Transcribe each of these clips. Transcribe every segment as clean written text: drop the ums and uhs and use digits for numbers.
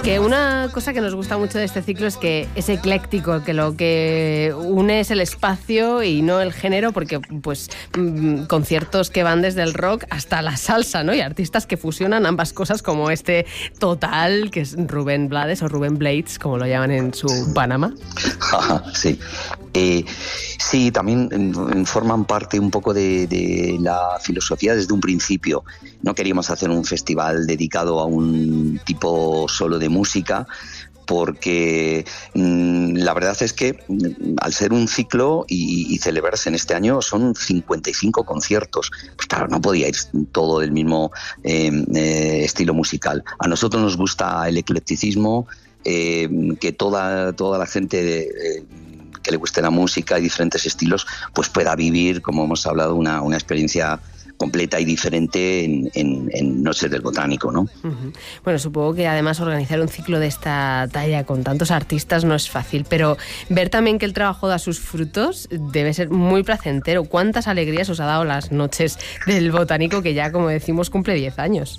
Que una cosa que nos gusta mucho de este ciclo es que es ecléctico, que lo que une es el espacio y no el género, porque pues conciertos que van desde el rock hasta la salsa, ¿no? Y artistas que fusionan ambas cosas, como este Total, que es Rubén Blades o Rubén Blades, como lo llaman en su Panamá. Sí. Sí, también forman parte un poco de la filosofía desde un principio. No queríamos hacer un festival dedicado a un tipo solo de música, porque la verdad es que al ser un ciclo y celebrarse en este año son 55 conciertos, pues claro, no podía ir todo del mismo estilo musical. A nosotros nos gusta el eclecticismo, que toda la gente que le guste la música y diferentes estilos pues pueda vivir, como hemos hablado, una experiencia completa y diferente en Noches del Botánico, ¿no? Uh-huh. Bueno, supongo que además organizar un ciclo de esta talla con tantos artistas no es fácil, pero ver también que el trabajo da sus frutos debe ser muy placentero. ¿Cuántas alegrías os ha dado las Noches del Botánico, que ya, como decimos, cumple 10 años?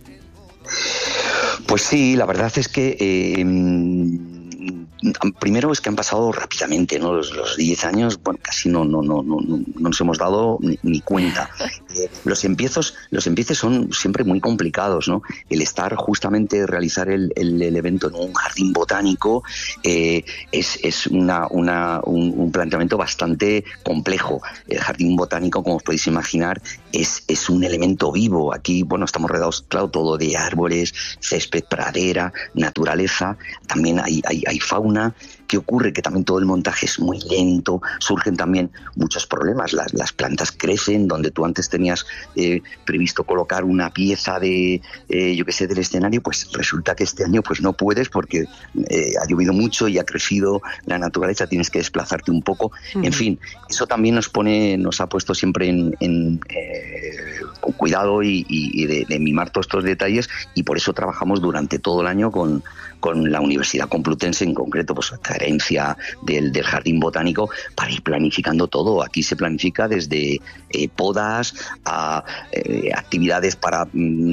Pues sí, la verdad es que primero es que han pasado rápidamente, ¿no? Los 10 años, bueno, casi no nos hemos dado ni cuenta. Los empiezos son siempre muy complicados, ¿no? El estar justamente, realizar el evento en un jardín botánico es un planteamiento bastante complejo. El jardín botánico, como os podéis imaginar, es un elemento vivo. Aquí, bueno, estamos rodeados, claro, todo de árboles, césped, pradera, naturaleza. También hay fauna. ¿Qué ocurre? Que también todo el montaje es muy lento, surgen también muchos problemas. Las plantas crecen, donde tú antes tenías previsto colocar una pieza del escenario, pues resulta que este año pues no puedes, porque ha llovido mucho y ha crecido la naturaleza, tienes que desplazarte un poco. Uh-huh. En fin, eso también nos ha puesto siempre con cuidado y de mimar todos estos detalles, y por eso trabajamos durante todo el año con la Universidad Complutense, en concreto, pues la gerencia del Jardín Botánico, para ir planificando todo. Aquí se planifica desde podas a actividades para,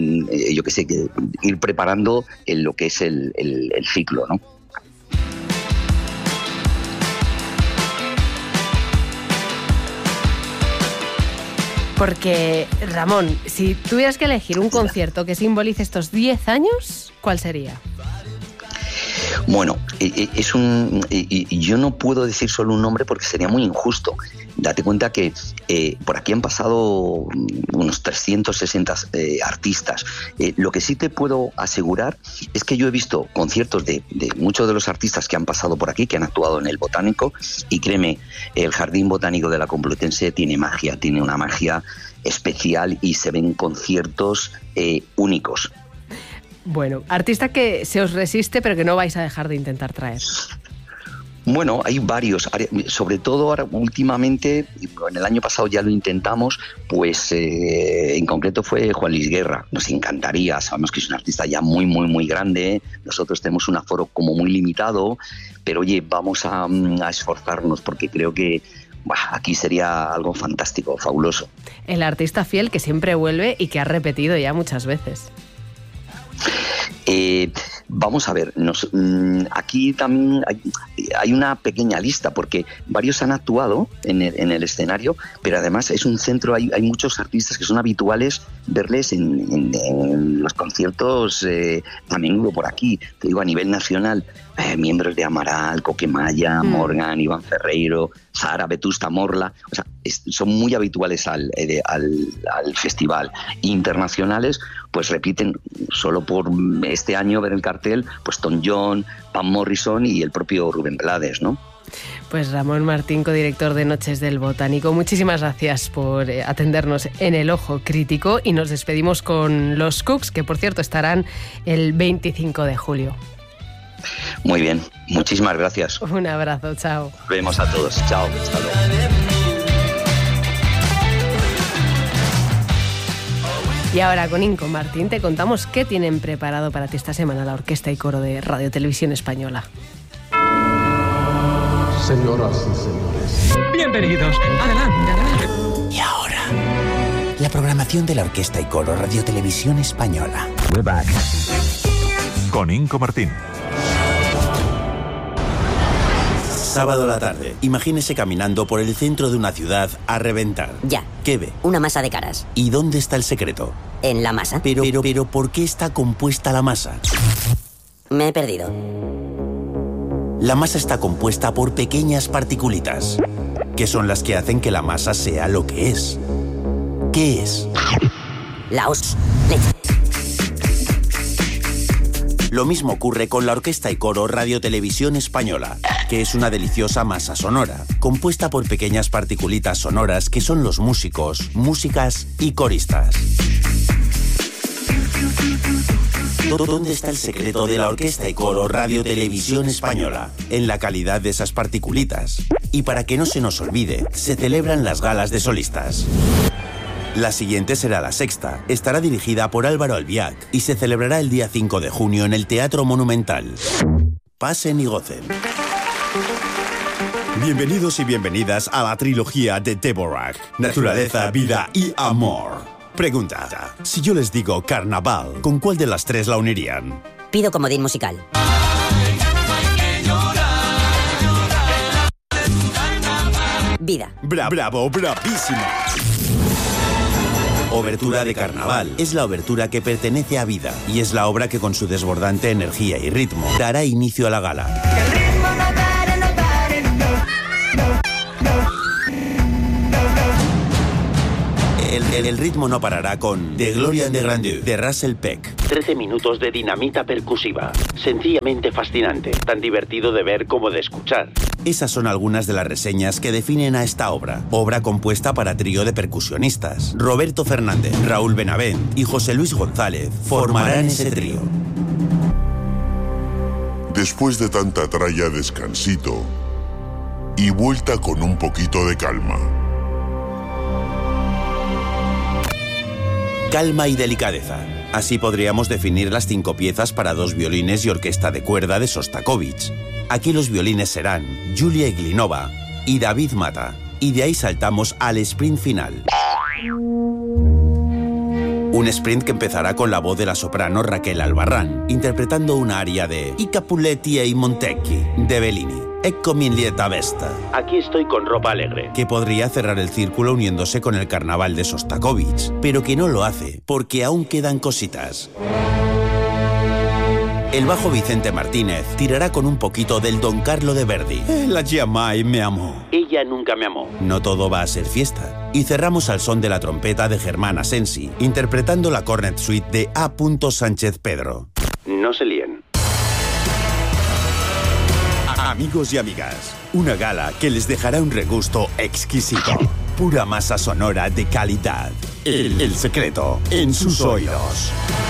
ir preparando lo que es el ciclo, ¿no? Porque, Ramón, si tuvieras que elegir un concierto que simbolice estos 10 años, ¿cuál sería? Bueno, yo no puedo decir solo un nombre porque sería muy injusto. Date cuenta que por aquí han pasado unos 360 artistas. Lo que sí te puedo asegurar es que yo he visto conciertos de muchos de los artistas que han pasado por aquí, que han actuado en el Botánico, y créeme, el Jardín Botánico de la Complutense tiene magia, tiene una magia especial, y se ven conciertos únicos. Bueno, artista que se os resiste pero que no vais a dejar de intentar traer. Bueno, hay varios, sobre todo ahora últimamente, en el año pasado ya lo intentamos, pues en concreto fue Juan Luis Guerra. Nos encantaría, sabemos que es un artista ya muy, muy, muy grande, nosotros tenemos un aforo como muy limitado, pero oye, vamos a esforzarnos, porque creo que aquí sería algo fantástico, fabuloso. El artista fiel que siempre vuelve y que ha repetido ya muchas veces. Vamos a ver, aquí también hay una pequeña lista, porque varios han actuado en el escenario, pero además es un centro, hay muchos artistas que son habituales verles en los conciertos a menudo por aquí. Te digo, a nivel nacional, miembros de Amaral, Coquemaya, Morgan, Iván Ferreiro, Sara, Vetusta Morla, o sea, son muy habituales al festival. Internacionales, pues repiten, solo por este año ver el cartel, pues Tom John, Van Morrison y el propio Rubén Blades, ¿no? Pues Ramón Martín, codirector de Noches del Botánico, muchísimas gracias por atendernos en El Ojo Crítico, y nos despedimos con los Cooks, que por cierto estarán el 25 de julio. Muy bien, muchísimas gracias. Un abrazo, chao. Nos vemos a todos, chao. Hasta luego. Y ahora con Inco Martín te contamos qué tienen preparado para ti esta semana la Orquesta y Coro de Radio Televisión Española. Señoras y señores, bienvenidos, adelante. Y ahora, la programación de la Orquesta y Coro Radio Televisión Española. We're back. con Inco Martín. Sábado a la tarde. Imagínese caminando por el centro de una ciudad a reventar. Ya. ¿Qué ve? Una masa de caras. ¿Y dónde está el secreto? ¿En la masa? Pero, ¿por qué está compuesta la masa? Me he perdido. La masa está compuesta por pequeñas particulitas, que son las que hacen que la masa sea lo que es. ¿Qué es? La leche. Lo mismo ocurre con la Orquesta y Coro Radio Televisión Española, que es una deliciosa masa sonora, compuesta por pequeñas particulitas sonoras que son los músicos, músicas y coristas. ¿Dónde está el secreto de la Orquesta y Coro Radio Televisión Española? En la calidad de esas particulitas. Y para que no se nos olvide, se celebran las galas de solistas. La siguiente será la sexta. Estará dirigida por Álvaro Albiac y se celebrará el día 5 de junio en el Teatro Monumental. Pasen y gocen. Bienvenidos y bienvenidas a la trilogía de Dvorak: Naturaleza, Vida y Amor. Pregunta: si yo les digo carnaval, ¿con cuál de las tres la unirían? Pido comodín musical. Vida. Bravo, bravísimo. Obertura de Carnaval. Es la obertura que pertenece a Vida y es la obra que con su desbordante energía y ritmo dará inicio a la gala. El ritmo no parará con The Gloria and the Grandeur de Russell Peck. 13 minutos de dinamita percusiva. Sencillamente fascinante. Tan divertido de ver como de escuchar. Esas son algunas de las reseñas que definen a esta obra. Obra compuesta para trío de percusionistas. Roberto Fernández, Raúl Benavent y José Luis González formarán ese trío. Después de tanta tralla, descansito y vuelta con un poquito de calma. Calma y delicadeza. Así podríamos definir las 5 piezas para 2 violines y orquesta de cuerda de Sostakovich. Aquí los violines serán Julia Iglinova y David Mata. Y de ahí saltamos al sprint final. Un sprint que empezará con la voz de la soprano Raquel Albarrán, interpretando una aria de I Capuletti e i Montecchi de Bellini. Eccomi in lieta vesta. Aquí estoy con ropa alegre. Que podría cerrar el círculo uniéndose con el carnaval de Sostakovich, pero que no lo hace, porque aún quedan cositas. El bajo Vicente Martínez tirará con un poquito del Don Carlo de Verdi. La Giamai me amó. Ella nunca me amó. No todo va a ser fiesta. Y cerramos al son de la trompeta de Germán Asensi, interpretando la Cornet Suite de A. Sánchez Pedro. No se líen. Amigos y amigas, una gala que les dejará un regusto exquisito. Pura masa sonora de calidad. El secreto en sus oídos.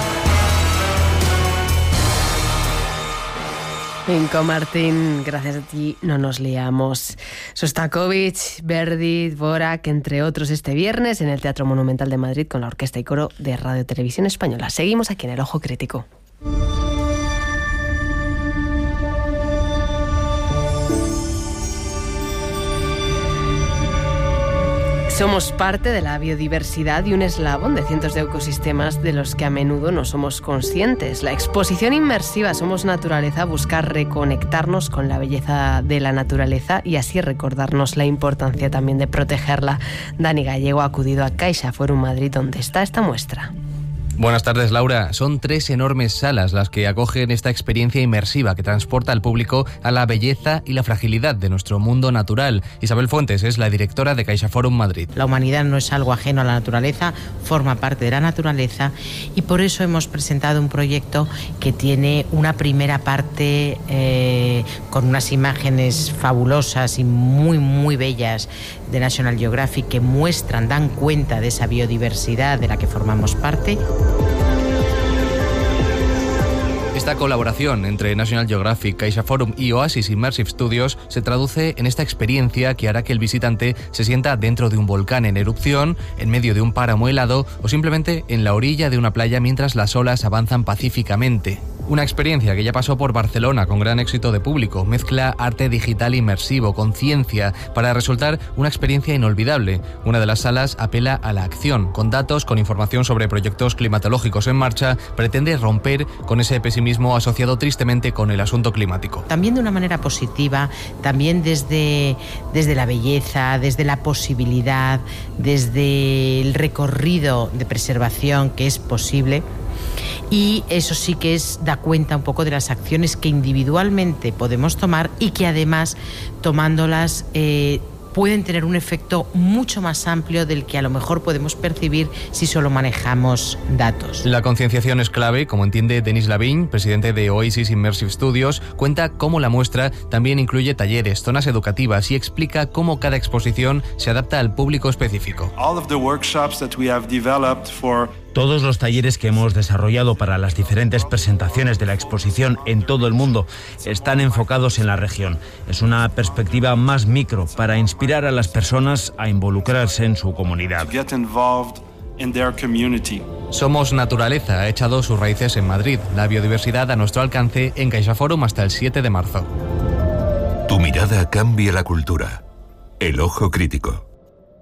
Inco Martín, gracias a ti no nos liamos. Sostakovich, Verdi, Dvorak, entre otros, este viernes en el Teatro Monumental de Madrid con la Orquesta y Coro de Radio Televisión Española. Seguimos aquí en El Ojo Crítico. Somos parte de la biodiversidad y un eslabón de cientos de ecosistemas de los que a menudo no somos conscientes. La exposición inmersiva Somos Naturaleza busca reconectarnos con la belleza de la naturaleza y así recordarnos la importancia también de protegerla. Dani Gallego ha acudido a CaixaForum Madrid, donde está esta muestra. Buenas tardes, Laura. Son 3 enormes salas las que acogen esta experiencia inmersiva que transporta al público a la belleza y la fragilidad de nuestro mundo natural. Isabel Fuentes es la directora de CaixaForum Madrid. La humanidad no es algo ajeno a la naturaleza, forma parte de la naturaleza y por eso hemos presentado un proyecto que tiene una primera parte con unas imágenes fabulosas y muy, muy bellas de National Geographic que muestran, dan cuenta de esa biodiversidad de la que formamos parte. Esta colaboración entre National Geographic, CaixaForum y Oasis Immersive Studios se traduce en esta experiencia que hará que el visitante se sienta dentro de un volcán en erupción, en medio de un páramo helado o simplemente en la orilla de una playa mientras las olas avanzan pacíficamente. Una experiencia que ya pasó por Barcelona con gran éxito de público. Mezcla arte digital inmersivo con ciencia para resultar una experiencia inolvidable. Una de las salas apela a la acción. Con datos, con información sobre proyectos climatológicos en marcha, pretende romper con ese pesimismo asociado tristemente con el asunto climático. También de una manera positiva, también desde la belleza, desde la posibilidad, desde el recorrido de preservación que es posible. Y eso sí que da cuenta un poco de las acciones que individualmente podemos tomar y que además, tomándolas, pueden tener un efecto mucho más amplio del que a lo mejor podemos percibir si solo manejamos datos. La concienciación es clave, como entiende Denis Lavigne, presidente de Oasis Immersive Studios. Cuenta cómo la muestra también incluye talleres, zonas educativas y explica cómo cada exposición se adapta al público específico. Todos los talleres que hemos desarrollado para las diferentes presentaciones de la exposición en todo el mundo están enfocados en la región. Es una perspectiva más micro para inspirar a las personas a involucrarse en su comunidad. Somos Naturaleza ha echado sus raíces en Madrid. La biodiversidad a nuestro alcance en CaixaForum hasta el 7 de marzo. Tu mirada cambia la cultura. El ojo crítico.